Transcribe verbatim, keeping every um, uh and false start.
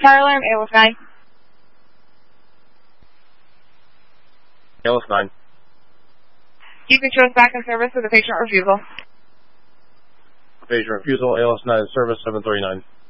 Fire alarm, A L S nine. A L S nine. You can show us back in service with a patient refusal. Patient refusal, A L S nine service seven thirty-nine.